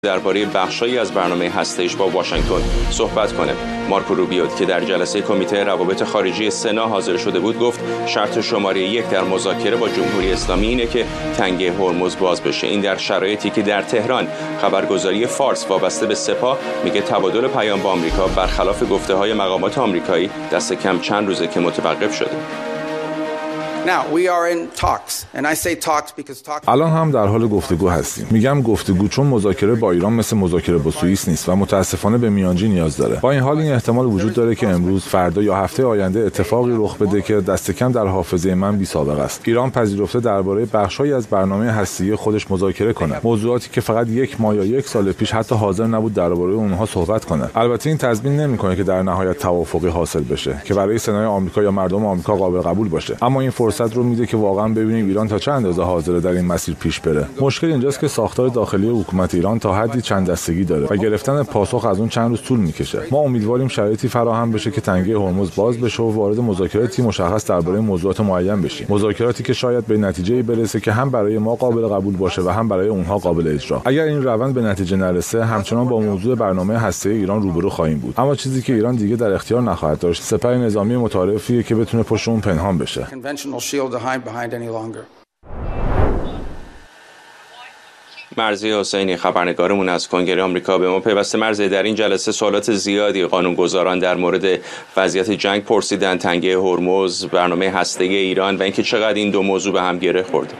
درباره بخشایی از برنامه هسته‌ایش با واشنگتن صحبت کنه. مارکو روبیو که در جلسه کمیته روابط خارجی سنا حاضر شده بود گفت شرط شماره 1 در مذاکره با جمهوری اسلامی اینه که تنگه هرمز باز بشه. این در شرایطی که در تهران خبرگزاری فارس وابسته به سپاه میگه تبادل پیام با آمریکا برخلاف گفته‌های مقامات آمریکایی دست کم چند روزه که متوقف شده. الان هم در حال گفتگو هستیم. میگم گفتگو چون مذاکره با ایران مثل مذاکره با سوئیس نیست و متاسفانه به میانجی نیاز داره. با این حال این احتمال وجود داره که امروز، فردا یا هفته آینده اتفاقی رخ بده که دست کم در حافظه من بی‌سابقه است. ایران پذیرفته درباره بخشایی از برنامه هسته‌ای خودش مذاکره کنه. موضوعاتی که فقط 1 ماه یا 1 سال پیش حتی حاضر نبود درباره اونها صحبت کنه. البته این تضمین نمی‌کنه که در نهایت توافقی حاصل بشه که برای سنای آمریکا یا مردم آمریکا قابل قبول باشه. اما این فرصت رو میده که واقعا ببینیم ایران تا چه اندازه حاضره در این مسیر پیش بره. مشکل اینجاست که ساختار داخلی حکومت ایران تا حدی چند دستگی داره و گرفتن پاسخ از اون چند روز طول میکشه. ما امیدواریم شرایطی فراهم بشه که تنگه هرمز باز بشه و وارد مذاکراتی مشخص درباره موضوعات معین بشیم. مذاکراتی که شاید به نتیجه‌ای برسه که هم برای ما قابل قبول باشه و هم برای اونها قابل اجرا. اگر این روند به نتیجه نرسه، همچنان با موضوع برنامه هسته‌ای ایران روبرو خواهیم بود. اما چیزی که ایران دیگه در اختیار نخواهد داشت، سپاه نظامی متعارفیه که بتونه پشت اون پنهان بشه. مرضیه حسینی خبرنگارمون از کنگره آمریکا به ما پیوسته. مرضیه، در این جلسه سوالات زیادی قانونگذاران در مورد وضعیت جنگ پرسیدن، تنگه هرمز، برنامه هسته‌ای ایران و اینکه چقدر این دو موضوع به هم گره خورده.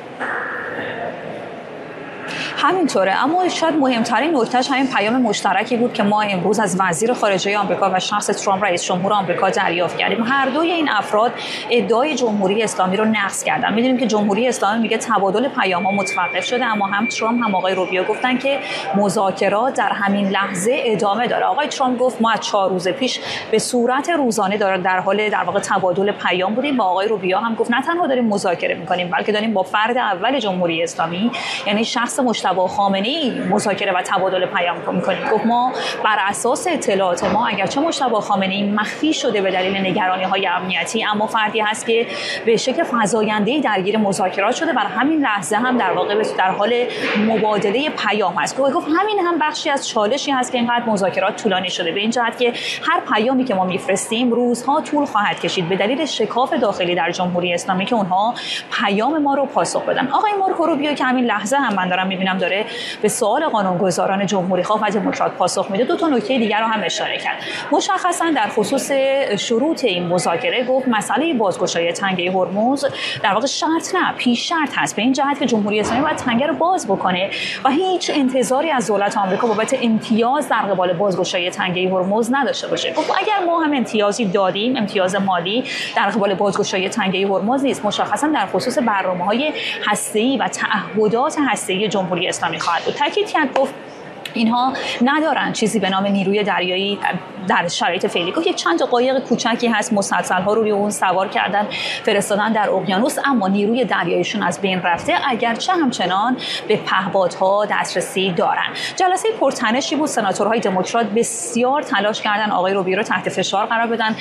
همینطوره، اما شاید مهمترین نکتهش همین پیام مشترکی بود که ما امروز از وزیر خارجه آمریکا و شخص ترامپ رئیس جمهور آمریکا دریافت کردیم. هر دوی این افراد ادعای جمهوری اسلامی رو نقض کردن. می‌دونیم که جمهوری اسلامی میگه تبادل پیام‌ها متوقف شده، اما هم ترامپ هم آقای روبیو گفتن که مذاکرات در همین لحظه ادامه داره. آقای ترامپ گفت ما از 4 روز پیش به صورت روزانه در حال در واقع تبادل پیام بودیم. با آقای روبیو هم گفت نه تنها داریم مذاکره می‌کنیم، بلکه داریم با فرد اول جمهوری اسلامی یعنی شخص مجتبی خامنه‌ای مذاکره و تبادل پیام می‌کنیم. گفت ما بر اساس اطلاعات ما، اگرچه مجتبی خامنه‌ای مخفی شده به دلیل نگرانی‌های امنیتی، اما فردی هست که به شکل فزاینده‌ای درگیر مذاکرات شده، بر همین لحظه هم در واقع در حال مبادله پیام است. گفت همین هم بخشی از چالشی هست که اینقدر مذاکرات طولانی شده، به این جهت که هر پیامی که ما می‌فرستیم روزها طول خواهد کشید به دلیل شکاف داخلی در جمهوری اسلامی که اونها پیام ما رو پاسخ بدن. آقای مارکو روبیو که همین لحظه هم من دارم می‌بینم داره به سوال قانونگذاران جمهوری خواه و دموکرات پاسخ میده، 2 تا نکته دیگر رو هم اشاره کرد. مشخصا در خصوص شروط این مذاکره گفت مسئله بازگشایی تنگه هرمز در واقع شرط نه، پیش شرط هست، به این جهت که جمهوری اسلامی باید تنگه رو باز بکنه و هیچ انتظاری از دولت آمریکا بابت امتیاز در قبال بازگشایی تنگه هرمز نداشته باشه. گفت اگر ما هم امتیازی دادیم، امتیاز مالی در قبال بازگشایی تنگه هرمز نیست، مشخصا در خصوص برنامه‌های هسته‌ای و تعهدات هسته‌ای جمهوری اسلامی خواهد بود. تاکید کرد، گفت اینها ندارن چیزی به نام نیروی دریایی در شرایط فعلی. گفت یک چند تا قایق کوچکی هست، مسلسل‌ها رو روی اون سوار کردن فرستادن در اقیانوس، اما نیروی دریاییشون از بین رفته، اگرچه همچنان به پهپادها دسترسی دارن. جلسه پرتنشی بود. سناتورهای دموکرات بسیار تلاش کردن آقای روبیو رو تحت فشار قرار بدن.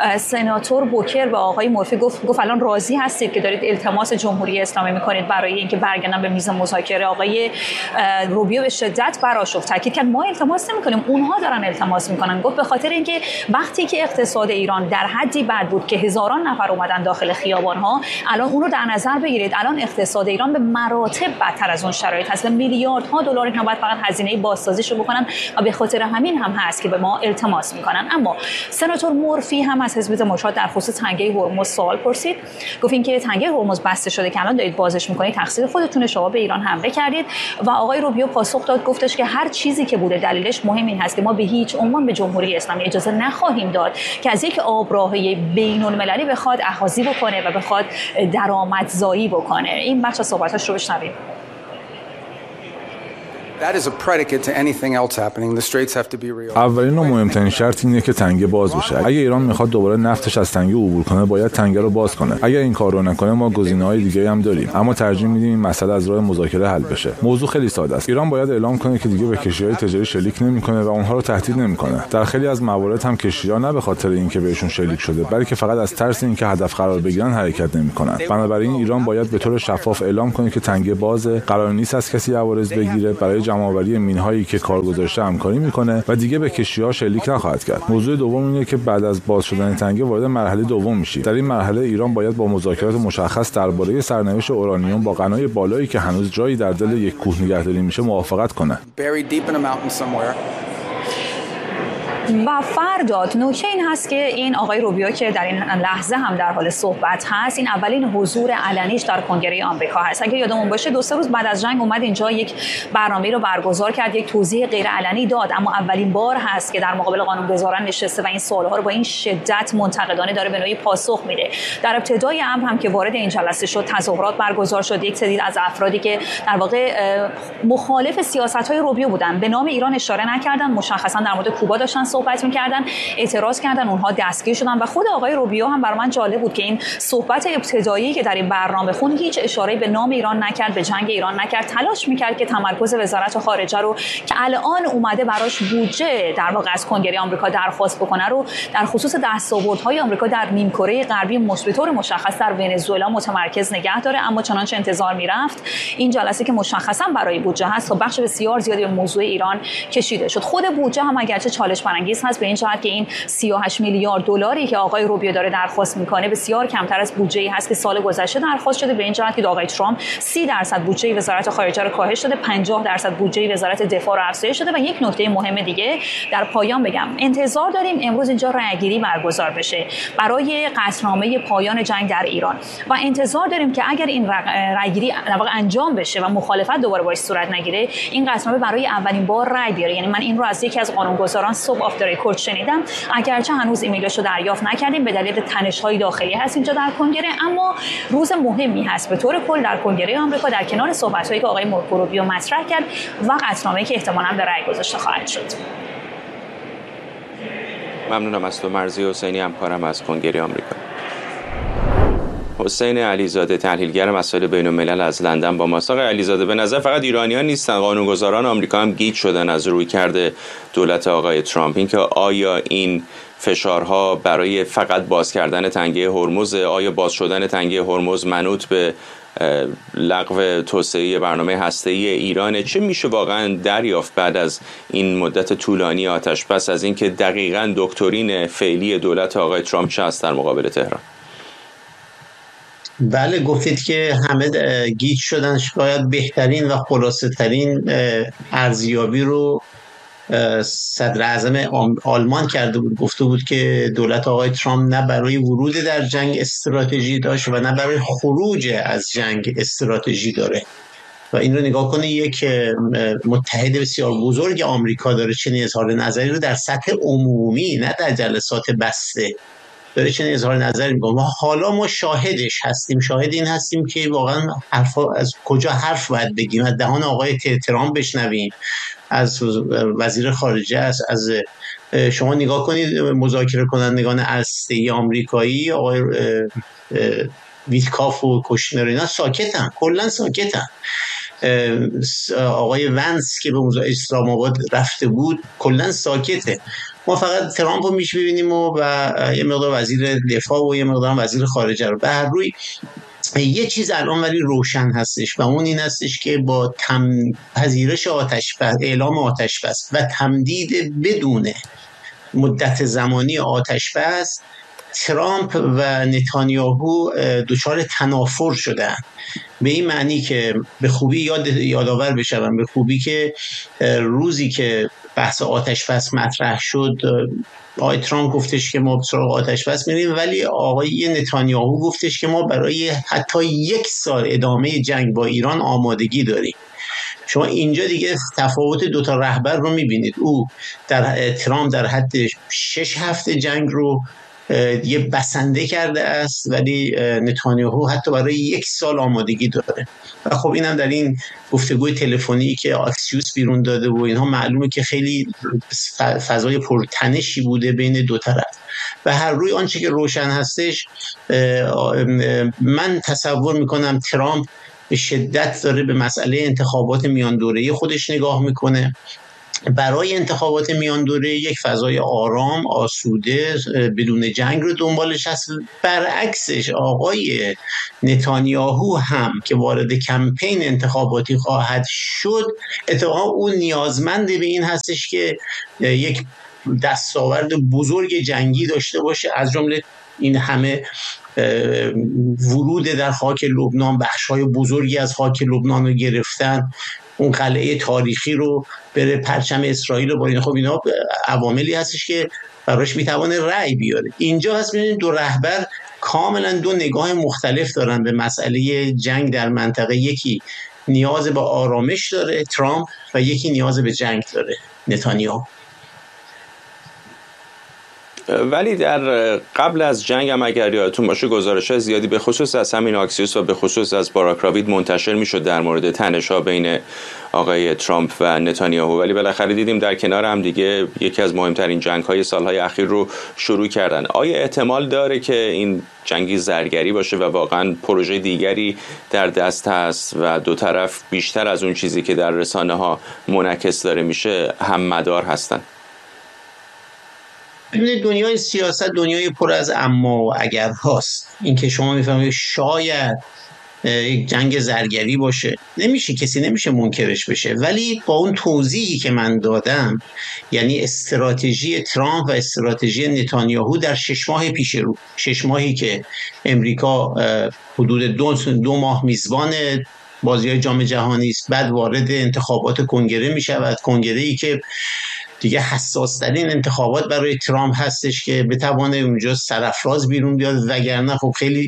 سناتور بوکر به آقای مورفی گفت الان راضی هستید که دارید التماس جمهوری اسلامی میکنید برای اینکه برگردن به میز مذاکره. آقای روبیو به شدت برآشفت، تاکید کرد ما التماس نمی‌کنیم، اونها دارن التماس می‌کنن. گفت به خاطر اینکه وقتی که اقتصاد ایران در حدی بد بود که هزاران نفر اومدن داخل خیابان‌ها، الان اون رو در نظر بگیرید، الان اقتصاد ایران به مراتب بدتر از اون شرایط هست و میلیاردها دلار اینا باید فقط هزینه بازسازیشو بکنن و به خاطر همین هم هست که به ما التماس می‌کنن. اما سناتور مورفی هم از حزب دموکرات در خصوص تنگه هرمز سوال پرسید. گفت اینکه تنگه هرمز بسته شده که الان دارید بازش می‌کنید، تقصیر خودتونه، شما به ایران حمله کردید. و آقای روبیو پاسخ داد، گفتش که هر چیزی که بوده دلیلش مهم این هست که ما به هیچ عنوان به جمهوری اسلامی اجازه نخواهیم داد که از یک آبراهه بین‌المللی بخواد اخاذی بکنه و بخواد درآمدزایی بکنه. این بخش از صحبتاش رو بشنویم. اولین و مهمترین شرط اینه که تنگه باز بشه. اگه ایران میخواد دوباره نفتش از تنگه عبور کنه، باید تنگه رو باز کنه. اگر این کارو نکنه، ما گزینه‌های دیگه هم داریم، اما ترجیح میدیم این مسئله از راه مذاکره حل بشه. موضوع خیلی ساده است. ایران باید اعلام کنه که دیگه به کشتی‌های تجاری شلیک نمیکنه و اونها رو تهدید نمیکنه. در خیلی از موارد هم کشتی‌ها نه به خاطر اینکه بهشون شلیک شده، بلکه فقط از ترس اینکه هدف قرار بگیرن حرکت نمیکنن. بنابراین ایران باید به طور شفاف اعلام کنه که تنگه باز، قرار نیست از کسی عوارض بگیره. برای جمع‌آوری مین‌هایی که کار گذاشته همکاری میکنه و دیگه به کشتی‌ها شلیک نخواهد کرد. موضوع دوم اینه که بعد از باز شدن تنگه وارد مرحله دوم میشیم. در این مرحله ایران باید با مذاکرات مشخص درباره سرنوشت اورانیوم با غنای بالایی که هنوز جایی در دل یک کوه نگهداری میشه موافقت کنه. و فرداد نکته این هست که این آقای روبیو که در این لحظه هم در حال صحبت هست، این اولین حضور علنیش در کنگره آمریکا هست. اگه یادمون باشه 2-3 روز بعد از جنگ اومد اینجا یک برنامه رو برگزار کرد، یک توضیح غیر علنی داد، اما اولین بار هست که در مقابل قانونگذاران نشسته و این سوالها رو با این شدت منتقدانه داره به نوعی پاسخ میده. در ابتدای امر هم که وارد این جلسه شد تظاهرات برگزار شد، یک سری از افرادی که در واقع مخالف سیاست‌های روبیو بودن به نام ایران اشاره نکردن، مشخصا در مورد کوبا داشتن صحبت می‌کردن، اعتراض کردن، اونها دستگیر شدن و خود آقای روبیو هم برای من جالب بود که این صحبت ابتدایی که در این برنامه خوند هیچ اشاره‌ای به نام ایران نکرد، به جنگ ایران نکرد، تلاش می‌کرد که تمرکز وزارت خارجه رو که الان اومده براش بودجه در واقع از کنگره آمریکا درخواست بکنه رو در خصوص دستاوردهای آمریکا در نیمکره غربی به طور مشخص در ونزوئلا متمرکز نگه داره. اما چنانچه انتظار می‌رفت این جلسه که مشخصاً برای بودجه هست تا بخش بسیار زیادی به موضوع ایران کشیده شد. خود بودجه هم اگرچه چالش برانگیز هست به این جهت که این 38 میلیارد دلاری که آقای روبیو داره درخواست میکنه بسیار کمتر از بودجه‌ای هست که سال گذشته درخواست شده، به این جهت که آقای ترامپ 30% بودجه وزارت خارجه رو کاهش داده، 50% بودجه وزارت دفاع رو افزایش داده. و یک نکته مهم دیگه در پایان بگم، انتظار داریم امروز اینجا رأیگیری برگزار بشه برای قطعنامه پایان جنگ در ایران و انتظار داریم که اگر این رأیگیری در واقع انجام بشه و مخالفت دوباره باش صورت نگیره، این قطعنامه برای اولین بار رأی بیاره. یعنی من این رو از یکی از قانونگذاران صبح آف در رکورد شنیدم، اگرچه هنوز ایمیلش رو دریافت نکردیم به دلیل تنش‌های داخلی هست اینجا در کنگره، اما روز مهمی هست به طور کل در کنگره آمریکا در کنار صحبت‌هایی که آقای مارکو روبیو مطرح کرد و قطعنامه‌ای که احتمالاً به رأی گذاشته خواهد شد. ممنونم از تو مرضی حسینی، همکارم از کنگره آمریکا. حسین علیزاده تحلیلگر مسائل بین‌الملل از لندن با ماست. آقای علیزاده، به نظر فقط ایرانیان نیستن، قانونگذاران آمریکا هم گیج شدن از رویکرد دولت آقای ترامپ. اینکه آیا این فشارها برای فقط باز کردن تنگه هرمز، آیا باز شدن تنگه هرمز منوط به لغو توسعه برنامه هسته‌ای ایران، چه میشه واقعا دریافت بعد از این مدت طولانی آتش بس، از اینکه دقیقاً دکترین فعلی دولت آقای ترامپ چه است در مقابل تهران؟ بله، گفتید که همه گیج شدن. شاید بهترین و خلاصه ترین ارزیابی رو صدر اعظم آلمان کرده بود. گفته بود که دولت آقای ترامپ نه برای ورود در جنگ استراتژی داشت و نه برای خروج از جنگ استراتژی داره. و این رو نگاه کنه، یک متحد بسیار بزرگ آمریکا داره چنین اظهار نظری رو در سطح عمومی، نه در جلسات بسته، داره چنین اظهار نظری میکنه. و حالا ما شاهدش هستیم، شاهد این هستیم که واقعا از کجا حرف باید بگیم، از دهان آقای ترامپ بشنویم، از وزیر خارجه، از شما نگاه کنید مذاکره کنندگان هسته‌ای آمریکایی، آقای ویتکاف و کوشنر، اینا ساکتن، کلا ساکتن. آقای ونس که به اسلام آباد رفته بود کلا ساکته. ما فقط ترامپ رو میشه ببینیم و یه مقدار وزیر دفاع و یه مقدار وزیر خارجه رو. به هر روی یه چیز الان ولی روشن هستش و اون این هستش که با پذیرش آتش‌بس، اعلام آتش‌بس و تمدید بدون مدت زمانی آتش‌بس، ترامپ و نتانیاهو دچار تنافر شدن. به این معنی که به خوبی یادآور بشم، به خوبی که روزی که بحث آتش‌بس مطرح شد، آقای ترامپ گفتش که ما سراغ آتش‌بس میریم، ولی آقای نتانیاهو گفتش که ما برای حتی 1 سال ادامه جنگ با ایران آمادگی داریم. شما اینجا دیگه تفاوت دوتا رهبر رو میبینید. ترامپ در حد 6 هفته جنگ رو یه بسنده کرده است، ولی نتانیاهو حتی برای 1 سال آمادگی داره. و خب اینم در این گفتگوی تلفنی که آکسیوس بیرون داده و اینها معلومه که خیلی فضای پرتنشی بوده بین دو طرف. و هر روی آنچه که روشن هستش، من تصور میکنم ترامپ به شدت داره به مسئله انتخابات میان دوره‌ای خودش نگاه میکنه برای انتخابات میان دوره یک فضای آرام، آسوده، بدون جنگ رو دنبالش هست. برعکسش آقای نتانیاهو هم که وارد کمپین انتخاباتی خواهد شد، اتفاقا اون نیازمند به این هستش که یک دستاورد بزرگ جنگی داشته باشه، از جمله این همه ورود در خاک لبنان، بخش‌های بزرگی از خاک لبنان رو گرفتن، اون قلعه تاریخی رو بره، پرچم اسرائیل رو برین. خب اینا عواملی هستش که براش میتوانه رأی بیاره. اینجا هست می‌بینید دو رهبر کاملا دو نگاه مختلف دارن به مسئله جنگ در منطقه. یکی نیاز به آرامش داره ترامپ و یکی نیاز به جنگ داره نتانیاهو. ولی در قبل از جنگ هم اگر یادتون باشه گزارش‌های زیادی به خصوص از همین آکسیوس و به خصوص از باراک راوید منتشر میشد در مورد تنش‌ها بین آقای ترامپ و نتانیاهو، ولی بالاخره دیدیم در کنار هم دیگه یکی از مهمترین جنگ‌های سال‌های اخیر رو شروع کردن. آیا احتمال داره که این جنگی زرگری باشه و واقعا پروژه دیگری در دست هست و دو طرف بیشتر از اون چیزی که در رسانه‌ها منعکس داره میشه هم مدار هستن؟ ببینید دنیای سیاست دنیای پر از اما و اگر هاست. این که شما میفهمید شاید یک جنگ زرگری باشه، کسی نمیشه منکرش بشه، ولی با اون توضیحی که من دادم، یعنی استراتژی ترامپ و استراتژی نتانیاهو در 6 ماه پیش رو، 6 ماهی که امریکا حدود دو ماه میزبان بازی‌های جام جهانی است، بعد وارد انتخابات کنگره میشود، کنگره‌ای که دیگه حساس‌ترین انتخابات برای ترامپ هستش که بتوانه اونجا سرافراز بیرون بیاد، وگرنه خب خیلی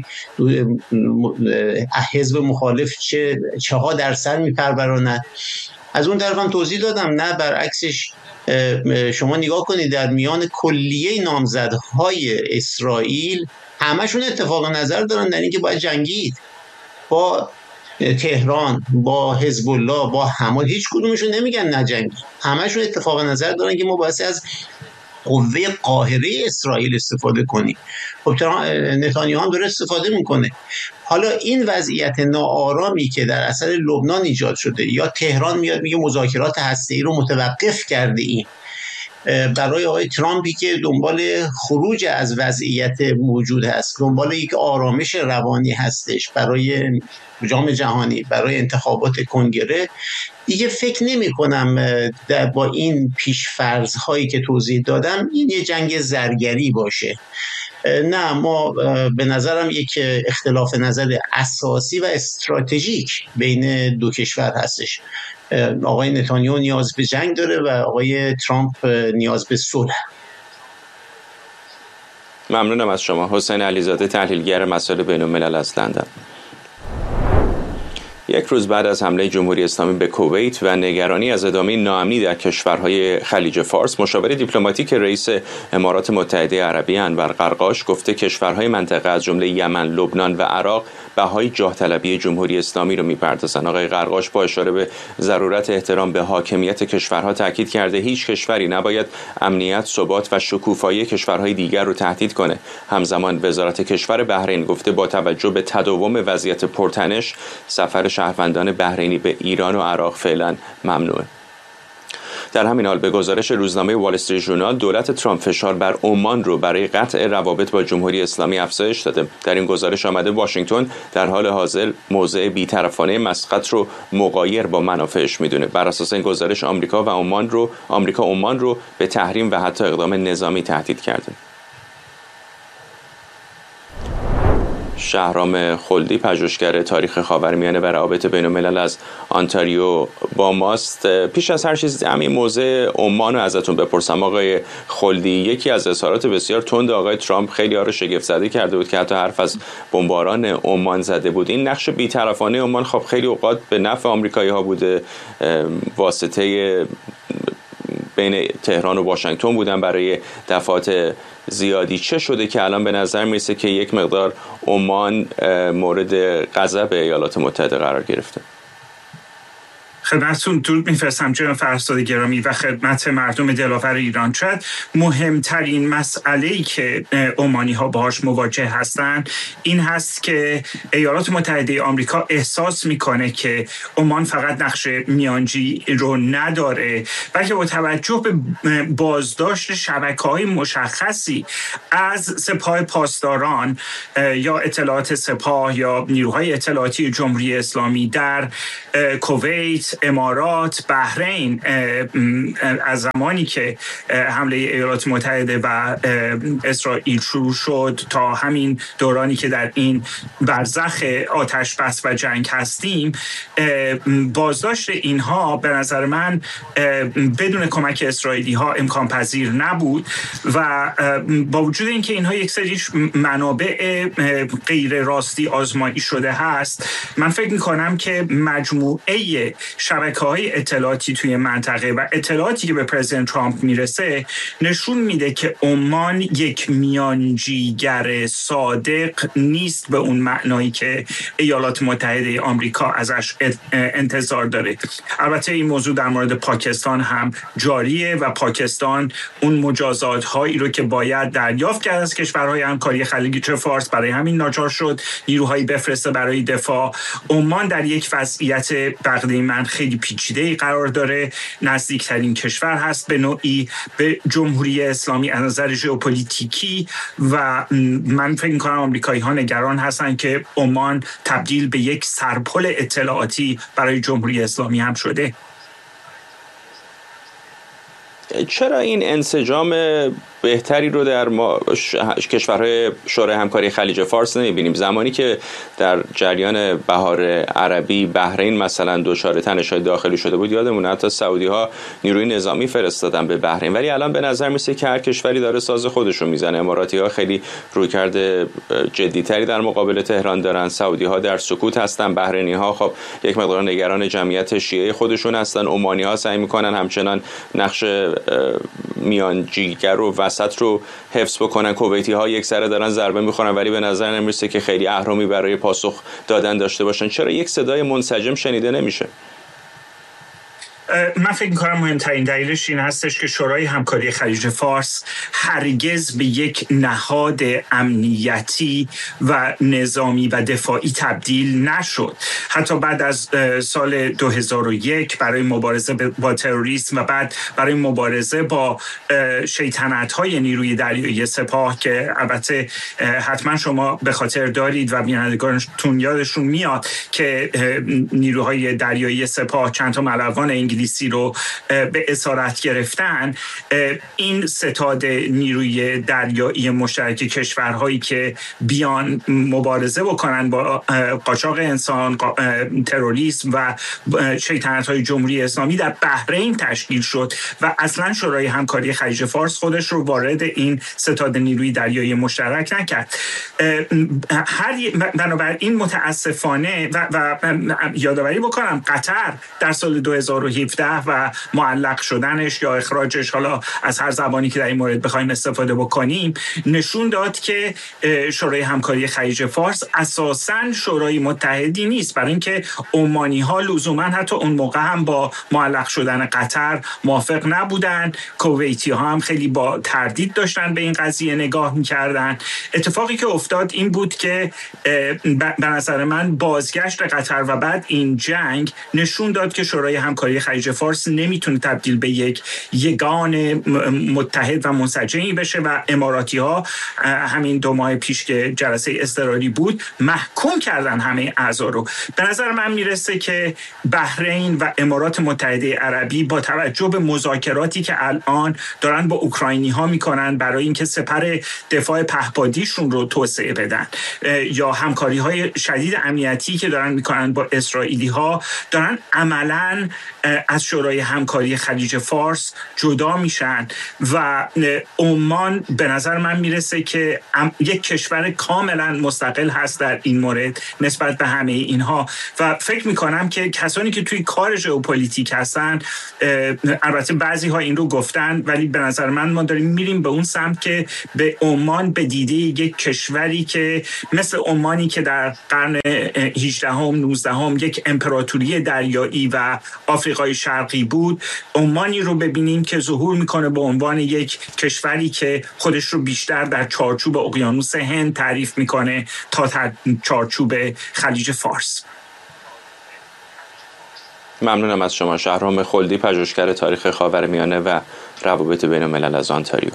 حزب مخالف چه ها در سر میپروراند. از اون طرف هم توضیح دادم نه برعکسش. شما نگاه کنید در میان کلیه نامزدهای اسرائیل همشون اتفاق نظر دارن در اینکه باید جنگید با تهران، با حزب الله، با حماس. هیچ کدومشون نمیگن نجنگی، همشون اتفاق نظر دارن که ما باید از قوه قاهره اسرائیل استفاده کنیم. خب نتانیاهو هم داره استفاده میکنه. حالا این وضعیت ناآرامی که در اثر لبنان ایجاد شده، یا تهران میاد میگه مذاکرات هسته‌ای رو متوقف کرده ایم، برای آقای ترامپی که دنبال خروج از وضعیت موجود هست، دنبال یک آرامش روانی هستش برای جام جهانی، برای انتخابات کنگره، دیگه فکر نمی کنم با این پیش‌فرض هایی که توضیح دادم این یه جنگ زرگری باشه. نه، ما به نظرم یک اختلاف نظر اساسی و استراتژیک بین دو کشور هستش. آقای نتانیاهو نیاز به جنگ داره و آقای ترامپ نیاز به صلح. ممنونم از شما. حسین علیزاده، تحلیلگر مسائل بین‌الملل از لندن. یک روز بعد از حمله جمهوری اسلامی به کویت و نگرانی از ادامه ناامنی در کشورهای خلیج فارس، مشاور دیپلماتیک رئیس امارات متحده عربی انور قرقاش گفته کشورهای منطقه از جمله یمن، لبنان و عراق بهای جاه طلبی جمهوری اسلامی رو میپردازند. آقای قرقاش با اشاره به ضرورت احترام به حاکمیت کشورها تاکید کرده هیچ کشوری نباید امنیت، ثبات و شکوفایی کشورهای دیگر رو تهدید کنه. همزمان وزارت کشور بحرین گفته با توجه به تداوم وضعیت پرتنش، سفر شهروندان بحرینی به ایران و عراق فعلا ممنوعه. در همین حال به گزارش روزنامه وال استریت ژورنال، دولت ترامپ فشار بر عمان رو برای قطع روابط با جمهوری اسلامی افزایش داده. در این گزارش آمده واشنگتن در حال حاضر موضع بی‌طرفانه مسقط رو مغایر با منافعش میدونه. بر اساس این گزارش آمریکا عمان رو به تحریم و حتی اقدام نظامی تهدید کرده. شهرام خلدی، پژوهشگر تاریخ خاورمیانه و روابط بین‌الملل از آنتاریو با ماست. پیش از هر چیز همین موضوع عمان رو ازتون بپرسم آقای خلدی. یکی از اظهارات بسیار تند آقای ترامپ خیلی ها رو شگفت زده کرده بود که حتی حرف از بمباران عمان زده بود. این نقش بی‌طرفانه عمان خب خیلی اوقات به نفع آمریکایی‌ها بوده، واسطه بین تهران و واشنگتن بودن برای دفعات زیادی. چه شده که الان به نظر میرسه که یک مقدار عمان مورد غضب ایالات متحده قرار گرفته؟ خدمتتون درود می‌فرستم جناب فرستاد گرامی و خدمت مردم دلاور ایران. شاید مهمترین مسئله‌ای که عمانی‌ها باهاش مواجه هستند این هست که ایالات متحده آمریکا احساس میکنه که عمان فقط نقش میانجی رو نداره، بلکه با توجه به بازداشت شبکه‌های مشخصی از سپاه پاسداران یا اطلاعات سپاه یا نیروهای اطلاعاتی جمهوری اسلامی در کویت، امارات، بحرین از زمانی که حمله ایالات متحده و اسرائیل شروع شد تا همین دورانی که در این برزخ آتش بس و جنگ هستیم، بازداشت اینها به نظر من بدون کمک اسرائیلی ها امکان پذیر نبود و با وجود اینکه اینها یک سری منابع غیر راستی آزمایی شده هست، من فکر میکنم که مجموعه شبکه‌های اطلاعاتی توی منطقه و اطلاعاتی که به پرزیدنت ترامپ میرسه نشون میده که عمان یک میانجیگر صادق نیست به اون معنایی که ایالات متحده آمریکا ازش انتظار داره. البته این موضوع در مورد پاکستان هم جاریه و پاکستان اون مجازات هایی رو که باید دریافت کرد از کشورهای همکاری خلیج فارس برای همین ناچار شد نیروهایی بفرسته برای دفاع. عمان در یک وضعیت بقدر من خیلی پیچیده قرار داره، نزدیکترین کشور هست به نوعی به جمهوری اسلامی از نظر ژئوپلیتیکی و من فکر می‌کنم آمریکایی‌ها نگران هستن که عمان تبدیل به یک سرپل اطلاعاتی برای جمهوری اسلامی هم شده. چرا این انسجام بهتری رو در کشورهای شورای همکاری خلیج فارس نمی‌بینیم؟ زمانی که در جریان بهار عربی بحرین مثلا دچار تنش‌های داخلی شده بود، یادمونه حتی سعودی‌ها نیروی نظامی فرستادن به بحرین، ولی الان به نظر میسه که هر کشوری داره ساز خودش رو میزنه. اماراتی‌ها خیلی رویکرد جدی‌تری در مقابل تهران دارن، سعودی‌ها در سکوت هستن، بحرینی‌ها خب یک مقدار نگران جمعیت شیعه خودشون هستن، عمانی‌ها سعی می‌کنن همچنان نقش میانجیگر و وسط رو حفظ بکنن، کویتی‌ها یک سره دارن ضربه می‌خورن ولی به نظر نمیرسه که خیلی اهرامی برای پاسخ دادن داشته باشن. چرا یک صدای منسجم شنیده نمیشه؟ من فکر می‌کنم مهمترین دلیلش این هستش که شورای همکاری خلیج فارس هرگز به یک نهاد امنیتی و نظامی و دفاعی تبدیل نشد. حتی بعد از سال 2001 برای مبارزه با تروریسم و بعد برای مبارزه با شیطنت‌های نیروی دریایی سپاه که البته حتما شما به خاطر دارید و بینندگانتون یادشون میاد که نیروهای دریایی سپاه چند تا ملوان انگلیسی رو به اسارت گرفتن. این ستاد نیروی دریایی مشترک کشورهایی که بیان مبارزه بکنن با قاچاق انسان، تروریسم و شیطنت‌های جمهوری اسلامی در بحرین تشکیل شد و اصلا شورای همکاری خلیج فارس خودش رو وارد این ستاد نیروی دریایی مشترک نکرد. بنابراین متاسفانه و یادآوری بکنم قطر در سال 2017 و معلق شدنش یا اخراجش، حالا از هر زبانی که در این مورد بخوایم استفاده بکنیم، نشون داد که شورای همکاری خلیج فارس اساساً شورای متحدی نیست، برای اینکه عمانی‌ها لزوما حتی اون موقع هم با معلق شدن قطر موافق نبودن، کویتی‌ها هم خیلی با تردید داشتن به این قضیه نگاه می‌کردن. اتفاقی که افتاد این بود که به نظر من بازگشت قطر و بعد این جنگ نشون داد که شورای همکاری خلیج فارس نمیتونه تبدیل به یک یگان متحد و منسجمی بشه و اماراتی‌ها همین 2 ماه پیش که جلسه اضطراری بود محکوم کردن همه اعضا رو. به نظر من میرسه که بحرین و امارات متحده عربی با توجه به مذاکراتی که الان دارن با اوکراینی‌ها میکنن برای اینکه سپر دفاع پهپادیشون رو توسعه بدن یا همکاری‌های شدید امنیتی که دارن میکنن با اسرائیلی‌ها، دارن عملاً از شورای همکاری خلیج فارس جدا میشن و عمان به نظر من میرسه که یک کشور کاملا مستقل هست در این مورد نسبت به همه اینها و فکر میکنم که کسانی که توی کار ژئوپلیتیک هستن، البته بعضی ها این رو گفتن، ولی به نظر من ما داریم میریم به اون سمت که به عمان به دیده یک کشوری که مثل عمانی که در قرن 18 19 یک امپراتوری دریایی و آفریقای شرقی بود، عمانی رو ببینیم که ظهور میکنه به عنوان یک کشوری که خودش رو بیشتر در چارچوب اقیانوس هند تعریف میکنه تا چارچوب خلیج فارس. ممنونم از شما شهرام خلدی، پژوهشگر تاریخ خاورمیانه و روابط بین الملل از آنتاریو.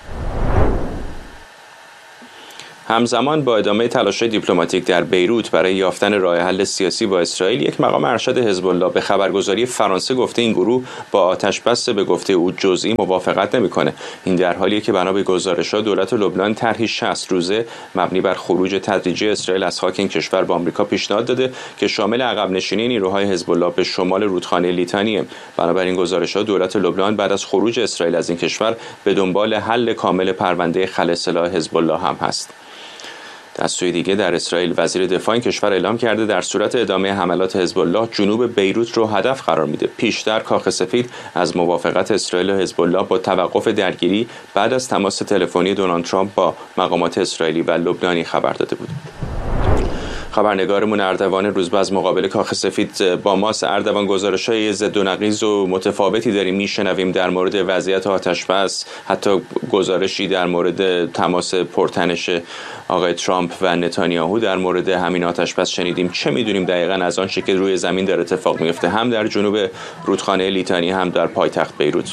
همزمان با ادامه تلاش‌های دیپلماتیک در بیروت برای یافتن راه حل سیاسی با اسرائیل، یک مقام ارشد حزب الله به خبرگزاری فرانسه گفته این گروه با آتش‌بس به گفته او جزئی موافقت نمی‌کنه. این در حالیه که بنا به گزارش‌ها دولت لبنان طرحی 60 روزه مبنی بر خروج تدریجی اسرائیل از خاک این کشور به آمریکا پیشنهاد داده که شامل عقب نشینی نیروهای حزب الله به شمال رودخانه لیتانیه. بنابراین گزارش‌ها دولت لبنان بعد از خروج اسرائیل از این کشور به دنبال حل کامل پرونده خلع سلاح حزب الله هم هست. از سوی دیگه در اسرائیل وزیر دفاع این کشور اعلام کرده در صورت ادامه حملات حزب الله جنوب بیروت رو هدف قرار میده. پیشتر کاخ سفید از موافقت اسرائیل و حزب الله با توقف درگیری بعد از تماس تلفنی دونالد ترامپ با مقامات اسرائیلی و لبنانی خبر داده بود. خبرنگارمون اردوان روزبه از مقابل کاخ سفید با ماست. اردوان، گزارش‌های ضد و نقیض و متفاوتی داریم میشنویم در مورد وضعیت آتش‌بس، حتی گزارشی در مورد تماس پرتنش آقای ترامپ و نتانیاهو در مورد همین آتش‌بس شنیدیم. چه میدونیم دقیقاً از آنچه که روی زمین داره اتفاق میفته، هم در جنوب رودخانه لیتانی هم در پایتخت بیروت؟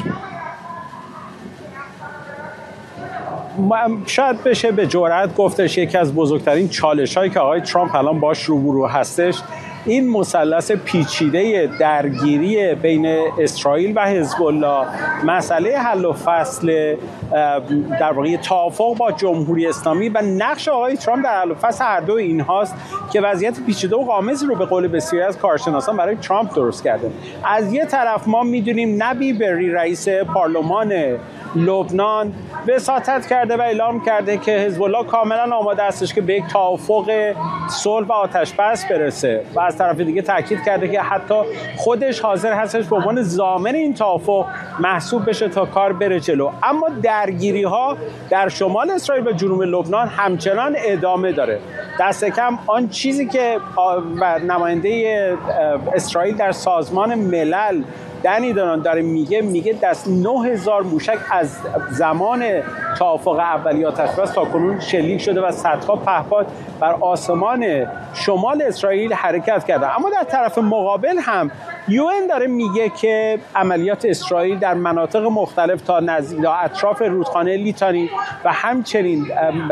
شاید بشه به جرئت گفتش یکی از بزرگترین چالش‌هایی که آقای ترامپ الان باش روبرو هستش این مثلث پیچیده درگیری بین اسرائیل و حزب الله، مسئله حل و فصل در واقع توافق با جمهوری اسلامی و نقش آقای ترامپ در حل و فصل هر دو اینهاست که وضعیت پیچیده و غامضی رو به قول بسیاری از کارشناسان برای ترامپ درست کرده. از یه طرف ما می‌دونیم نبی بری رئیس پارلمان لبنان وساطت کرده و اعلام کرده که حزب الله کاملا آماده هستش که به یک توافق صلح و آتش‌بس برسه و از طرف دیگه تاکید کرده که حتی خودش حاضر هستش به عنوان ضامن این توافق محسوب بشه تا کار بره جلو. اما درگیری‌ها در شمال اسرائیل و جنوب لبنان همچنان ادامه داره. دست کم آن چیزی که نماینده اسرائیل در سازمان ملل دنی دانان داره میگه دست 9000 موشک از زمان توافق اولیه آتش‌بس تا کنون شلیک شده و صدها پهپاد بر آسمان شمال اسرائیل حرکت کرده. اما در طرف مقابل هم UN داره میگه که عملیات اسرائیل در مناطق مختلف تا نزدیک اطراف رودخانه لیتانی و همچنین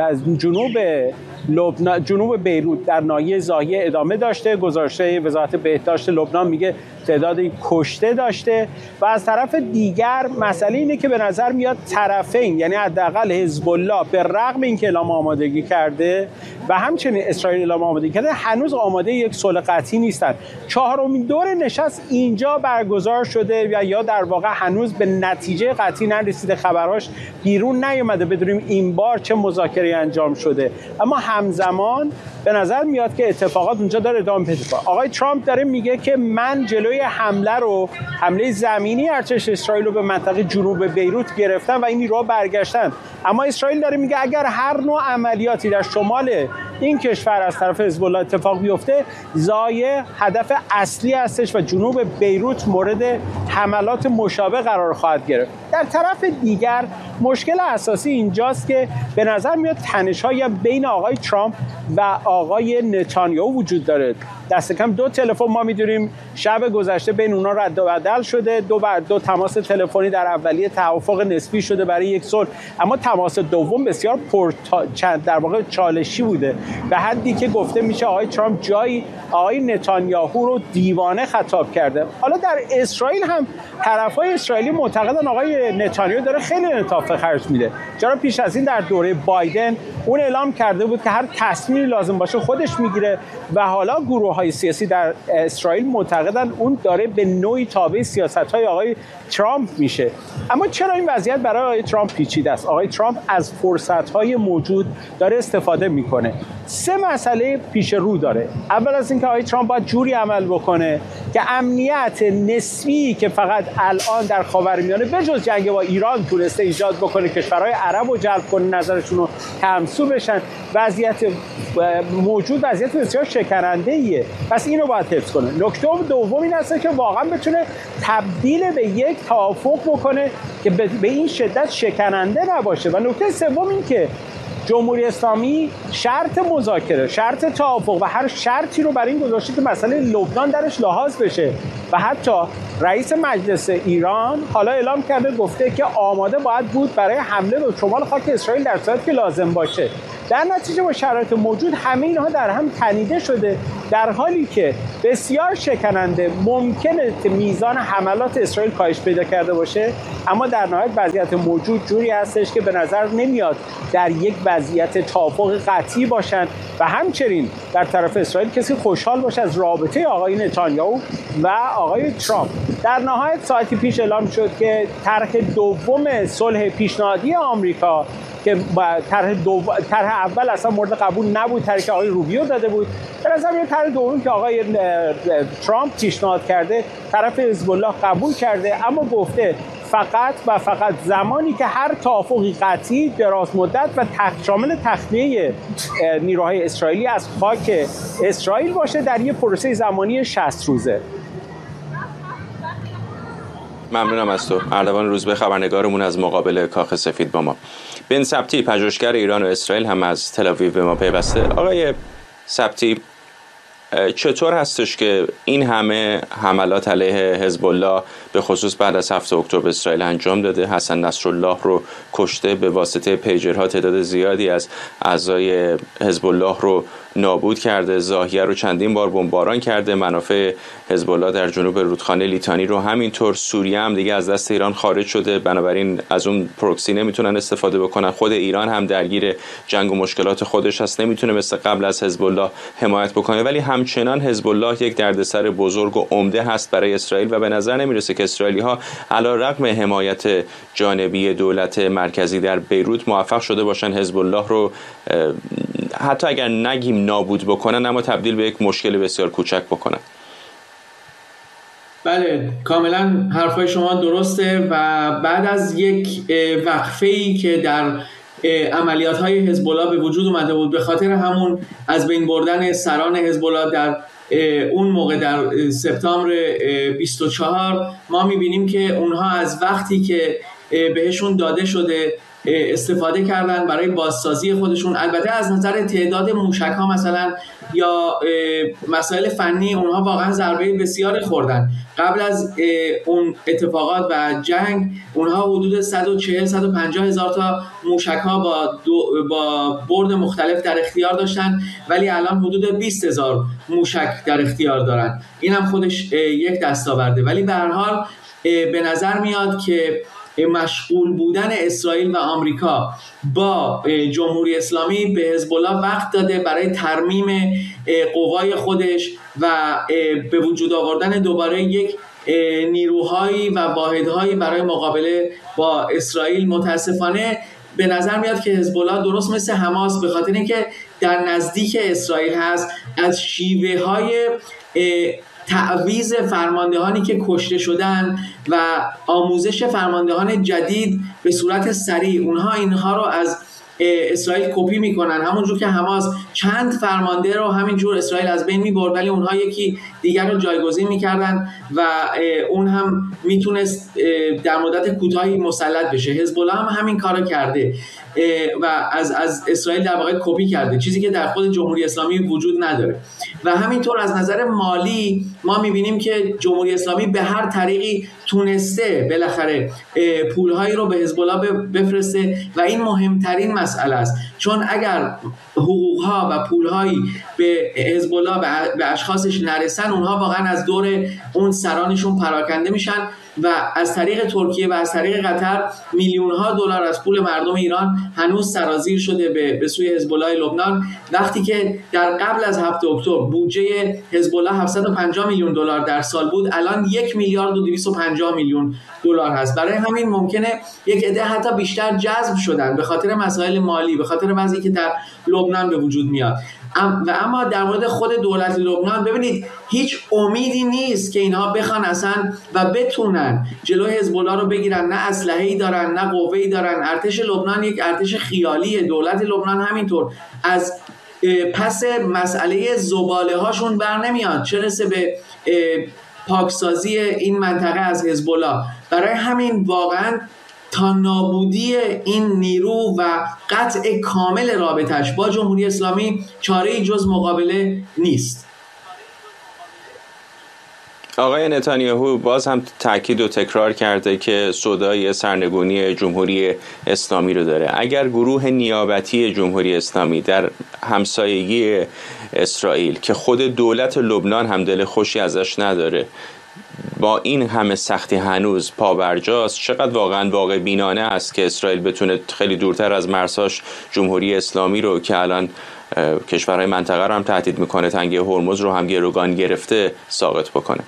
جنوب بیروت در ناحیه زاهیه ادامه داشته. گزارش وزارت بهداشت لبنان میگه تعدادی کشته داشته و از طرف دیگر مسئله اینه که به نظر میاد طرفین، یعنی حداقل حزب الله به رغم اینکه اعلام آمادگی کرده و همچنین اسرائیل اعلام آمادگی کرده، هنوز آماده یک صلح قطعی نیستن. چهارمین دور نشست اینجا برگزار شده و یا در واقع هنوز به نتیجه قطعی نرسیده، خبراش بیرون نیومده بدونیم این بار چه مذاکره انجام شده. اما همزمان به نظر میاد که اتفاقات اونجا داره ادامه پیدا می‌کنه. آقای ترامپ داره میگه که من جلوی حمله زمینی ارتش اسرائیل رو به منطقه جنوب بیروت گرفتن و این نیروها برگشتن. اما اسرائیل داره میگه اگر هر نوع عملیاتی در شمال این کشور از طرف حزب الله اتفاق بیفته، ضایع هدف اصلی هستش و جنوب بیروت مورد حملات مشابه قرار خواهد گرفت. در طرف دیگر مشکل اساسی اینجاست که به نظر میاد تنش‌های بین آقای ترامپ و آقای نتانیاهو وجود داره. دست کم 2 تلفن ما می‌دونیم شب گذشته بین اونا رد و بدل شده، دو تماس تلفنی در اولیه توافق نسبی شده برای یک صلح، اما تماس دوم بسیار در واقع چالشی بوده، به حدی که گفته میشه آقای ترامپ جایی آقای نتانیاهو رو دیوانه خطاب کرده. حالا در اسرائیل هم طرفای اسرائیلی معتقدن آقای نتانیاهو داره خیلی انعطاف خرج میده، چرا پیش از این در دوره بایدن اون اعلام کرده بود که هر تصمیمی لازم باشه خودش میگیره و حالا گروه نیروهای سیاسی در اسرائیل معتقدن اون داره به نوعی تابع سیاست‌های آقای ترامپ میشه. اما چرا این وضعیت برای آقای ترامپ پیچیده است؟ آقای ترامپ از فرصت‌های موجود داره استفاده میکنه. 3 مسئله پیش رو داره. اول از اینکه آقای ترامپ باید جوری عمل بکنه که امنیت نسبی که فقط الان در خاورمیانه بجز جنگ با ایران تونسته ایجاد بکنه، کشورهای عرب رو جلب کنه نظرشون رو همسو بشن، وضعیت موجود وضعیت بسیار شکننده‌ایه. پس اینو باید حفظ کنه. نکته دوم این است که واقعا بتونه تبدیل به یک توافق بکنه که به این شدت شکننده نباشه. و نکته سوم این که جمهوری اسلامی شرط مذاکره، شرط توافق و هر شرطی رو برای این گذاشته که مسئله لبنان درش لحاظ بشه. و حتی رئیس مجلس ایران حالا اعلام کرده، گفته که آماده باید بود برای حمله به شمال خاک اسرائیل در صورتی که لازم باشه. در نتیجه با شرایط موجود همه اینها در هم تنیده شده، در حالی که بسیار شکننده ممکنه که میزان حملات اسرائیل کاهش پیدا کرده باشه، اما در نهایت وضعیت موجود جوری هستش که به نظر نمیاد در یک وضعیت توافق قطعی باشن و همچنین در طرف اسرائیل کسی خوشحال باشه از رابطه آقای نتانیاهو و آقای ترامپ. در نهایت ساعتی پیش اعلام شد که طرح دوم صلح پیشنهادی آمریکا که طرح اول اصلا مورد قبول نبود، طرحی که آقای روبیو داده بود، به نظر میاد طرح دوم که آقای ترامپ پیشنهاد کرده طرف حزب الله قبول کرده، اما گفته فقط و فقط زمانی که هر توافقی قطعی دراز مدت و شامل تخلیه نیروهای اسرائیلی از خاک اسرائیل باشه در یک پروسه زمانی 60 روزه. ممنونم از تو. اردوان روزبه خبرنگارمون از مقابل کاخ سفید با ما. بن سبتی پژوهشگر ایران و اسرائیل هم از تل آویو به ما پیوسته. آقای سبتی، چطور هستش که این همه حملات علیه حزب الله به خصوص بعد از 7 اکتبر اسرائیل انجام داده، حسن نصرالله رو کشته، به واسطه پیجرها تعداد زیادی از اعضای حزب الله رو نابود کرده، زاهیه رو چندین بار بمباران کرده، منافع حزب الله در جنوب رودخانه لیتانی رو همینطور، سوریه هم دیگه از دست ایران خارج شده، بنابراین از اون پروکسی نمیتونن استفاده بکنن. خود ایران هم درگیر جنگ و مشکلات خودش هست، نمیتونه مثل قبل از حزب الله حمایت بکنه، ولی همچنان حزب الله یک دردسر بزرگ و عمده هست برای اسرائیل و به نظر نمیرسه که اسرائیلی ها علیرغم حمایت جانبی دولت مرکزی در بیروت موفق شده باشن حزب الله رو حتی اگر نگیم نابود بکنن اما تبدیل به یک مشکل بسیار کوچک بکنن. بله، کاملا حرفای شما درسته و بعد از یک وقفه‌ای که در عملیات‌های حزب الله به وجود اومده بود به خاطر همون از بین بردن سران حزب الله در اون موقع در سپتامبر 24 ما می‌بینیم که اونها از وقتی که بهشون داده شده استفاده کردن برای بازسازی خودشون. البته از نظر تعداد موشک‌ها مثلا یا مسائل فنی اونها واقعا ضربه بسیاری خوردن. قبل از اون اتفاقات و جنگ اونها حدود 140-150 هزار تا موشک‌ها با برد مختلف در اختیار داشتن، ولی الان حدود 20,000 موشک در اختیار دارن. این هم خودش یک دستاورده، ولی به هر حال به نظر میاد که مشغول بودن اسرائیل و آمریکا با جمهوری اسلامی به حزب الله وقت داده برای ترمیم قوای خودش و به وجود آوردن دوباره یک نیروهایی و واحدهایی برای مقابله با اسرائیل. متاسفانه به نظر میاد که حزب الله درست مثل حماس به خاطر اینکه در نزدیک اسرائیل هست از شیوه های تعویض فرماندهانی که کشته شدن و آموزش فرماندهان جدید به صورت سریع اونها اینها رو از اسرائیل کپی میکنن، همونجور که حماس چند فرمانده رو همینجور اسرائیل از بین میبرد ولی اونها یکی دیگر رو جایگزین میکردن و اون هم میتونست در مدت کوتاهی مسلط بشه. حزب الله هم همین کارو کرده و از اسرائیل در واقع کپی کرده، چیزی که در خود جمهوری اسلامی وجود نداره. و همینطور از نظر مالی ما میبینیم که جمهوری اسلامی به هر طریقی تونسته بالاخره پولهایی رو به حزب الله بفرسته و این مهمترین مسئله است، چون اگر حقوقها و پولهایی به حزب الله به اشخاصش نرسن اونها واقعا از دور اون سرانشون پراکنده میشن و از طریق ترکیه و از طریق قطر میلیون‌ها دلار از پول مردم ایران هنوز سرازیر شده به سوی حزب الله لبنان، وقتی که در قبل از 7 اکتبر بودجه حزب الله 750 میلیون دلار در سال بود، الان 1 میلیارد و 250 میلیون دلار هست. برای همین ممکنه یک عده حتی بیشتر جذب شدن به خاطر مسائل مالی، به خاطر وضعی که در لبنان به وجود میاد. و اما در مورد خود دولت لبنان ببینید هیچ امیدی نیست که اینها بخوان اصلا و بتونن جلوی حزب الله رو بگیرن. نه اسلحه‌ای دارن، نه قوه‌ای دارن. ارتش لبنان یک ارتش خیالیه. دولت لبنان همینطور از پس مسئله زباله هاشون بر نمیاد، چه رسه به پاکسازی این منطقه از حزب الله. برای همین واقعا تا نابودی این نیرو و قطع کامل رابطش با جمهوری اسلامی چاره‌ای جز مقابله نیست. آقای نتانیاهو باز هم تاکید و تکرار کرده که سودای سرنگونی جمهوری اسلامی رو داره. اگر گروه نیابتی جمهوری اسلامی در همسایگی اسرائیل که خود دولت لبنان هم دل خوشی ازش نداره با این همه سختی هنوز پابرجاست، چقدر واقع بینانه است که اسرائیل بتونه خیلی دورتر از مرزهاش جمهوری اسلامی رو که الان کشورهای منطقه رو هم تهدید میکنه، تنگه هرمز رو هم گروگان گرفته، ساقط بکنه.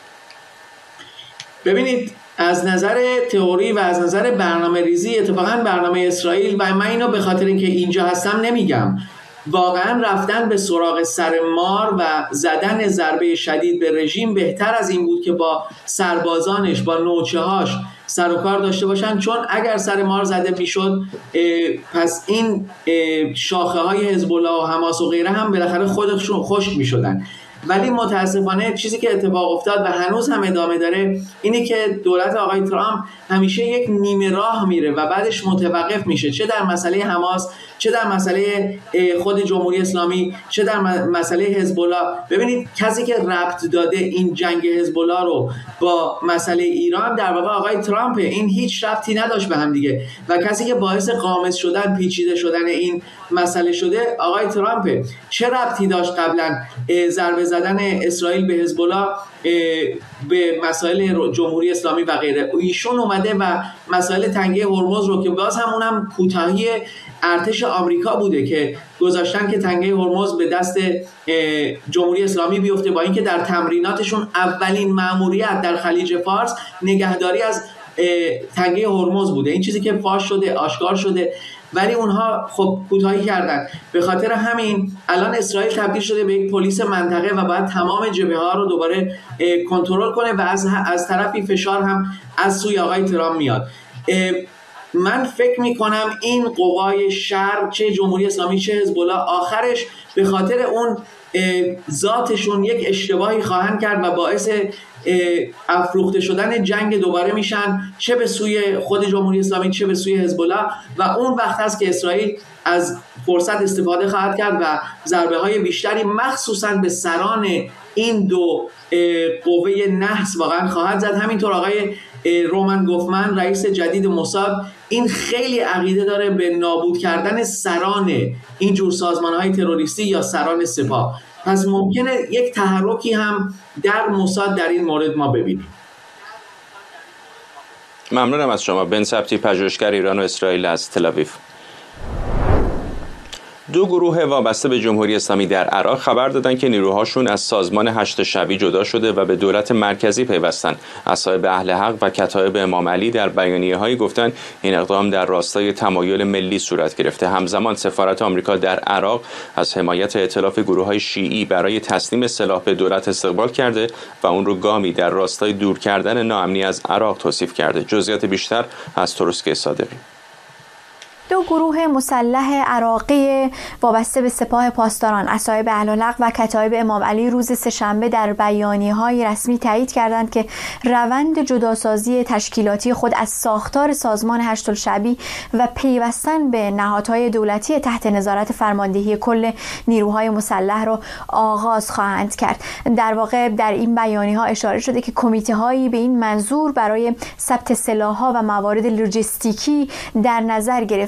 ببینید از نظر تئوری و از نظر برنامه ریزی اتفاقا برنامه اسرائیل، و من اینو به خاطر اینکه اینجا هستم نمیگم، واقعا رفتن به سراغ سر مار و زدن ضربه شدید به رژیم بهتر از این بود که با سربازانش، با نوچه‌هاش سر و کار داشته باشن، چون اگر سر مار زده میشد پس این شاخه های حزب الله و حماس و غیره هم بالاخره خودشون خشک میشدن. ولی متاسفانه چیزی که اتفاق افتاد و هنوز هم ادامه داره اینه که دولت آقای ترامپ همیشه یک نیمه راه میره و بعدش متوقف میشه، چه در مسئله حماس، چه در مسئله خود جمهوری اسلامی، چه در مسئله حزب الله. ببینید کسی که ربط داده این جنگ حزب الله رو با مسئله ایران در واقع آقای ترامپ. این هیچ ربطی نداشت به هم دیگه و کسی که باعث قامز شدن، پیچیده شدن این مسئله شده آقای ترامپ. چه ربطی داشت قبلا ضربه زدن اسرائیل به حزب الله به مسائل جمهوری اسلامی و غیره؟ ایشون اومده و مسائل تنگه هرمز رو که باز همونم کوتاهی ارتش آمریکا بوده که گذاشتن که تنگه هرمز به دست جمهوری اسلامی بیفته، با اینکه در تمریناتشون اولین مأموریت در خلیج فارس نگهداری از تنگه هرمز بوده. این چیزی که فاش شده، آشکار شده، ولی اونها خب کوتاهی کردن. به خاطر همین الان اسرائیل تبدیل شده به یک پلیس منطقه و باید تمام جبهه ها رو دوباره کنترل کنه و از طرفی فشار هم از سوی آقای ترامپ میاد. من فکر میکنم این قوای شر، چه جمهوری اسلامی چه حزب الله، آخرش به خاطر اون ذاتشون یک اشتباهی خواهند کرد و باعث افروخته شدن جنگ دوباره میشن، چه به سوی خود جمهوری اسلامی چه به سوی حزب الله، و اون وقت هست که اسرائیل از فرصت استفاده خواهد کرد و ضربه های بیشتری مخصوصا به سران این دو قوه نحس واقعا خواهد زد. همینطور آقای رومن گوفمن رئیس جدید موساد این خیلی عقیده داره به نابود کردن سران اینجور سازمان‌های تروریستی یا سران سپاه. پس ممکنه یک تحرکی هم در موساد در این مورد ما ببینیم. ممنونم از شما. بن سبتی، پژوهشگر ایران و اسرائیل از تل‌آویو. دو گروه وابسته به جمهوری اسلامی در عراق خبر دادند که نیروهاشون از سازمان هشت شبی جدا شده و به دولت مرکزی پیوستن. اصحاب اهل حق و کتایب امام علی در بیانیه‌هایی گفتند این اقدام در راستای تمایل ملی صورت گرفته. همزمان سفارت آمریکا در عراق از حمایت ائتلاف گروه‌های شیعی برای تسلیم سلاح به دولت استقبال کرده و اون رو گامی در راستای دور کردن ناامنی از عراق توصیف کرده. جزئیات بیشتر از تروسکه صادقی. دو گروه مسلح عراقی وابسته به سپاه پاسداران، اصحاب اهل و کتایب امام علی روز سه‌شنبه در بیانیه‌های رسمی تایید کردند که روند جداسازی تشکیلاتی خود از ساختار سازمان هشت شبی و پیوستن به نهادهای دولتی تحت نظارت فرماندهی کل نیروهای مسلح را آغاز خواهند کرد. در واقع در این بیانیه‌ها اشاره شده که کمیته‌هایی به این منظور برای ثبت سلاح‌ها و موارد لوجستیکی در نظر گرفته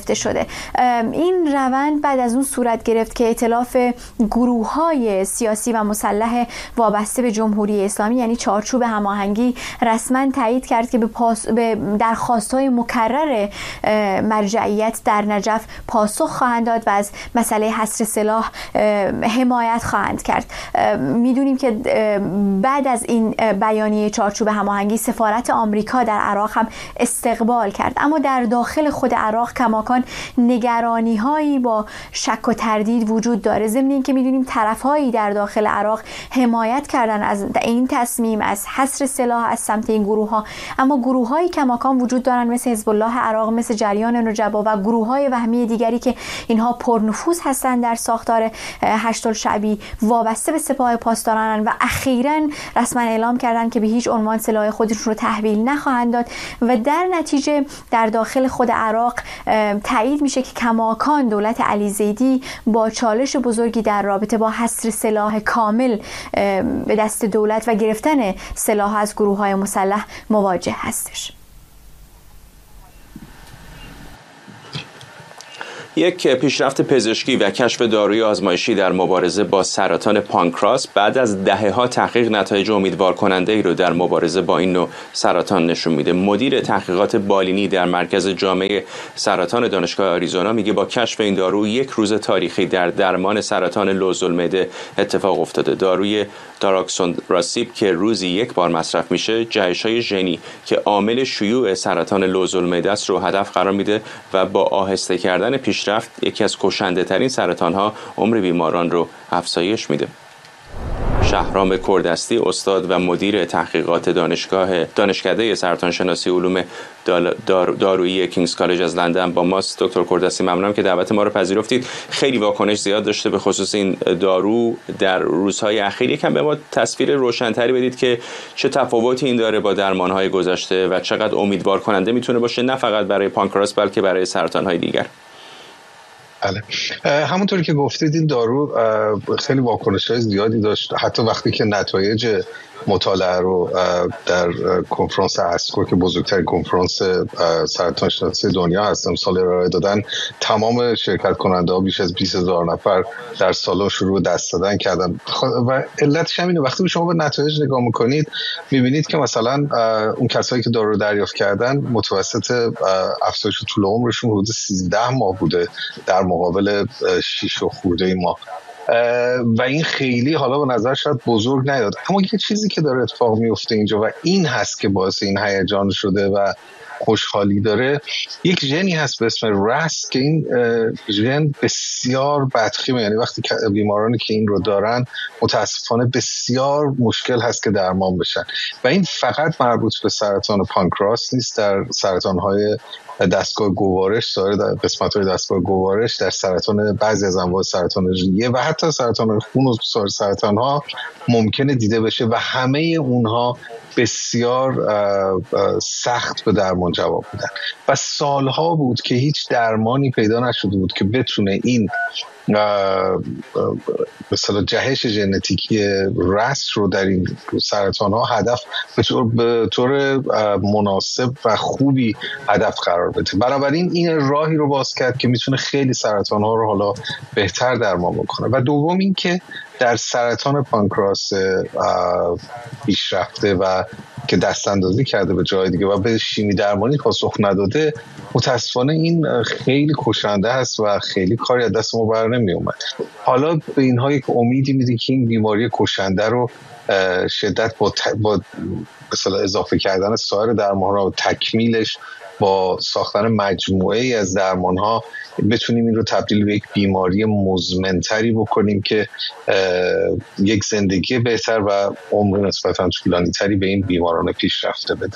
گرفته شده. این روند بعد از اون صورت گرفت که ائتلاف گروه‌های سیاسی و مسلح وابسته به جمهوری اسلامی یعنی چارچوب هماهنگی رسما تایید کرد که به درخواست‌های مکرر مرجعیت در نجف پاسخ خواهند داد و از مسئله حصر سلاح حمایت خواهند کرد. میدونیم که بعد از این بیانیه چارچوب هماهنگی سفارت آمریکا در عراق هم استقبال کرد، اما در داخل خود عراق کماکان نگرانی‌هایی با شک و تردید وجود داره، ضمن اینکه میدونیم طرف‌هایی در داخل عراق حمایت کردن از این تصمیم، از حصر سلاح از سمت این گروه‌ها، اما گروه‌هایی کماکان وجود دارن مثل حزب الله عراق، مثل جریان نجبا و گروه‌های وهمی دیگری که اینها پرنفوذ هستند در ساختار هشت‌الشعبی، وابسته به سپاه پاسداران و اخیراً رسما اعلام کردند که به هیچ عنوان سلاح خودشون رو تحویل نخواهند داد و در نتیجه در داخل خود عراق تایید میشه که کماکان دولت علی زیدی با چالش بزرگی در رابطه با حصر سلاح کامل به دست دولت و گرفتن سلاح از گروه‌های مسلح مواجه هستش. یک پیشرفت پزشکی و کشف داروی آزمایشی در مبارزه با سرطان پانکراس بعد از دهه‌ها تحقیق نتایج امیدوار کننده ای رو در مبارزه با این نوع سرطان نشون میده. مدیر تحقیقات بالینی در مرکز جامعه سرطان دانشگاه آریزونا میگه با کشف این دارو یک روز تاریخی در درمان سرطان لوزالمعده اتفاق افتاده. داروی داراکسونراسیب که روزی یک بار مصرف میشه، جهش‌های ژنی که عامل شیوع سرطان لوزالمعده است رو هدف قرار میده و با آهسته کردن پیشرفت یکی از کشنده ترین سرطان ها عمر بیماران رو افزایش میده. شهرام کردستی، استاد و مدیر تحقیقات دانشکده سرطان شناسی علوم دارویی کینگز کالج از لندن با ماست. دکتر کردستی ممنونم که دعوت ما رو پذیرفتید. خیلی واکنش زیاد داشته به خصوص این دارو در روزهای اخیر. یکم به ما تصویر روشن‌تری بدید که چه تفاوتی این داره با درمان‌های گذشته و چقدر امیدوار کننده میتونه باشه، نه فقط برای پانکراس بلکه برای سرطان‌های دیگر. بله، همونطوری که گفتید این دارو خیلی واکنش‌های زیادی داشت. حتی وقتی که نتایج مطالعه رو در کنفرانس اسکو که بزرگترین کنفرانس سرطان شناسی دنیا هست امسال ارائه دادن، تمام شرکت کننده ها بیش از 20,000 نفر در سالن شروع دست دادن کردن و علتش هم اینه وقتی شما به نتایج نگاه میکنید میبینید که مثلا اون کسایی که دارو دریافت کردن متوسط افزایش طول عمرشون حدود 13 ماه بوده در مقابل 6 و خورده ماه و این خیلی حالا به نظر شاید بزرگ نیاد، اما یه چیزی که داره اتفاق میفته اینجا و این هست که باعث این هیجان شده و خوشحالی داره، یک ژنی هست به اسم رس که این ژن بسیار بدخیمه، یعنی وقتی که بیمارانی که این رو دارن متاسفانه بسیار مشکل هست که درمان بشن و این فقط مربوط به سرطان پانکراس نیست، در سرطان‌های دستگاه گوارش، سایر قسمت‌های دستگاه گوارش، در سرطان بعضی از انواع سرطان ریه و حتی سرطان خون و سایر سرطان‌ها ممکنه دیده بشه و همه اونها بسیار سخت به درمان جواب میدن و سالها بود که هیچ درمانی پیدا نشده بود که بتونه این مثلا جهش ژنتیکی رس رو در این سرطان ها هدف به طور مناسب و خوبی هدف قرار بده. بنابراین این راهی رو باز کرد که میتونه خیلی سرطان ها رو حالا بهتر درمان بکنه و دوم این که در سرطان پانکراس پیشرفته و که دست اندازی کرده به جای دیگه و به شیمی درمانی پاسخ نداده، متاسفانه این خیلی کشنده هست و خیلی کاری از دست ما بر نمی اومد. حالا به اینها یک امیدی میده که این بیماری کشنده رو شدت با مثلا اضافه کردن سایر درمان‌ها و تکمیلش با ساختن مجموعه ای از درمان‌ها بتونیم این رو تبدیل به یک بیماری مزمن‌تری بکنیم که یک زندگی بهتر و عمر نسبتاً طولانی‌تری به این بیماران پیشرفته بده.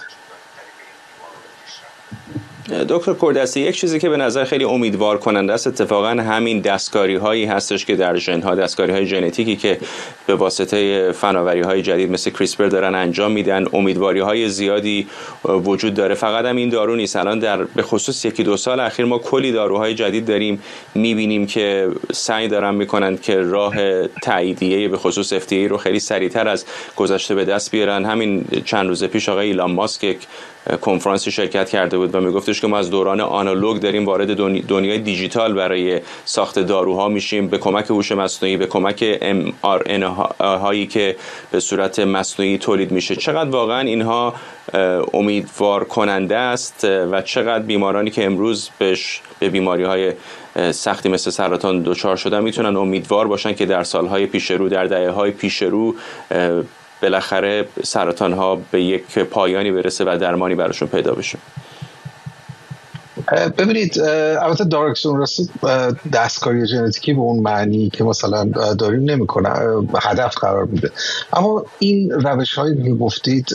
دکتر کردستی، یک چیزی که به نظر خیلی امیدوار کننده است اتفاقا همین دستکاری هایی هستش که در ژن‌ها، دستکاری های ژنتیکی که به واسطه فناوری های جدید مثل کریسپر دارن انجام میدن. امیدواری های زیادی وجود داره. فقط هم این دارو نیست، الان در به خصوص 1-2 سال اخیر ما کلی داروهای جدید داریم میبینیم که سعی دارن میکنن که راه تاییدیه به خصوص FDA رو خیلی سریعتر از گذشته به دست بیارن. همین چند روز پیش آقای ایلان ماسک کنفرانسی شرکت کرده بود و میگفت گفتش که ما از دوران آنالوگ داریم وارد دنیای دیجیتال برای ساخت داروها میشیم، به کمک هوش مصنوعی، به کمک mRNA هایی که به صورت مصنوعی تولید میشه. چقدر واقعا اینها امیدوار کننده است و چقدر بیمارانی که امروز به بیماری های سختی مثل سرطان دچار شدن میتونن امیدوار باشن که در سالهای پیش رو، در دهه‌های پیش رو بالاخره سرطان ها به یک پایانی برسه و درمانی براشون پیدا بشه. ببینید البته دارکسون راستی دستکاری ژنتیکی به اون معنی که مثلا داریم نمیکنه، هدف قرار میده. اما این روش هایی که گفتید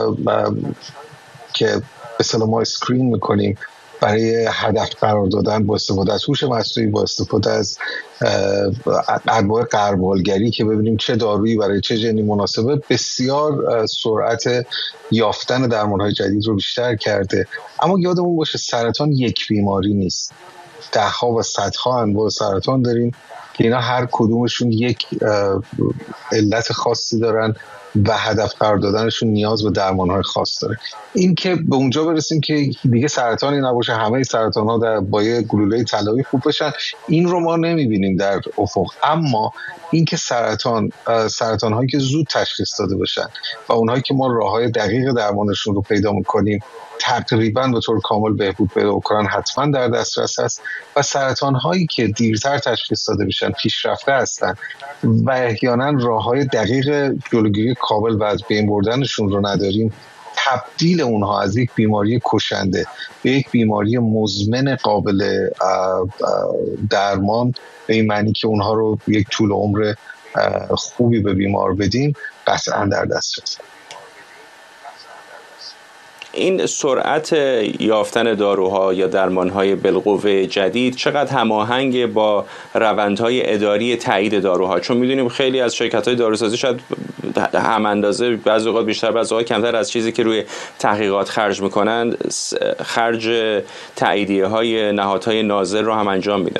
که به اصطلاح ما اسکرین میکنیم برای هدف قرار دادن با استفاده از هوش مصنوعی، با استفاده از انواع غربالگری که ببینیم چه دارویی برای چه ژنی مناسبه، بسیار سرعت یافتن درمان‌های جدید رو بیشتر کرده. اما یادمون باشه سرطان یک بیماری نیست، ده‌ها و صدها انواع سرطان داریم که اینا هر کدومشون یک علت خاصی دارن و هدف قرار دادنشون نیاز به درمان‌های خاص داره. این که به اونجا برسیم که دیگه سرطانی نباشه، همه سرطان‌ها با یه گلوله طلایی خوب بشن، این رو ما نمی‌بینیم در افق. اما این که سرطان‌هایی که زود تشخیص داده بشن و اونهایی که ما راه‌های دقیق درمانشون رو پیدا می‌کنیم تقریباً به طور کامل بهبود پیدا کنن حتما در دسترس هست، و سرطان‌هایی که دیرتر تشخیص داده بشن پیشرفته هستن و احیانا راه‌های دقیق جلوگیری کامل و از بین بردنشون رو نداریم، تبدیل اونها از یک بیماری کشنده به یک بیماری مزمن قابل درمان، به این معنی که اونها رو یک طول عمر خوبی به بیمار بدیم، قطعا در دسترس. این سرعت یافتن داروها یا درمانهای بالقوه جدید چقدر هماهنگ با روندهای اداری تایید داروها؟ چون میدونیم خیلی از شرکت‌های داروسازی شاید هم اندازه، بعضی اوقات بیشتر بعضی اوقات کمتر از چیزی که روی تحقیقات خرج میکنن، خرج تاییدیه‌های نهادهای ناظر رو هم انجام میدن.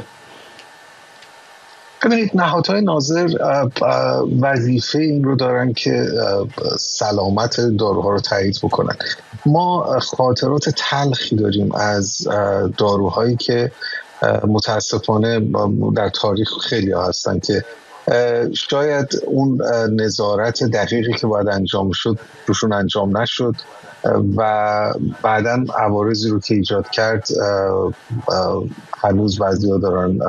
ببینید نهادهای ناظر وظیفه این رو دارن که سلامت داروها رو تایید بکنن. ما خاطرات تلخی داریم از داروهایی که متاسفانه در تاریخ خیلی ها هستن که شاید اون نظارت دقیقی که باید انجام شد روشون انجام نشد و بعداً عوارضی رو که ایجاد کرد هنوز بعضی‌ها دارن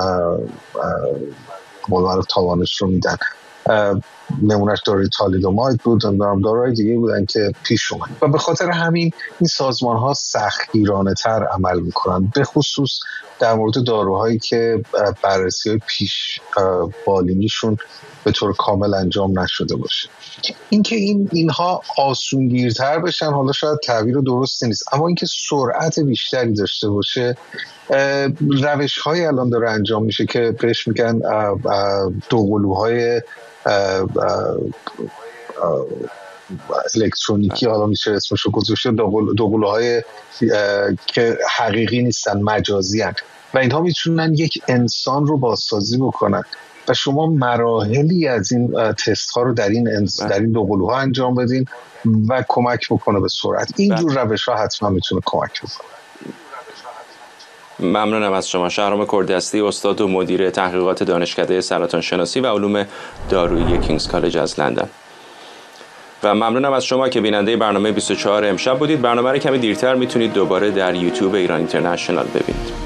مولوار تاوانش رو میدن. نمونهش داروی تالیدوماید بود، داروهای دیگه بودن که پیش اومد و به خاطر همین این سازمان ها سختگیرانه تر عمل میکنن، به خصوص در مورد داروهایی که بررسی های پیش بالینیشون به طور کامل انجام نشده باشه. اینکه اینها آسونگیرتر بشن، حالا شاید تعبیر درستی نیست، اما اینکه سرعت بیشتری داشته باشه، روش های الان داره انجام میشه که بهش میگن دوقلوهای الکترونیکی، حالا میشه اسمشو گذاشت، دوقلوهای که حقیقی نیستن، مجازی هن و اینها میتونن یک انسان رو بازسازی بکنن و شما مراحلی از این تست ها رو در این دوقلوها انجام بدین و کمک بکنه به سرعت. اینجور روش ها حتما میتونه کمک بکنه. ممنونم از شما. شهرام کردستی، استاد و مدیر تحقیقات دانشکده سرطان شناسی و علوم دارویی کینگز کالج از لندن. و ممنونم از شما که بیننده برنامه 24 امشب بودید. برنامه رو کمی دیرتر میتونید دوباره در یوتیوب ایران اینترنشنال ببینید.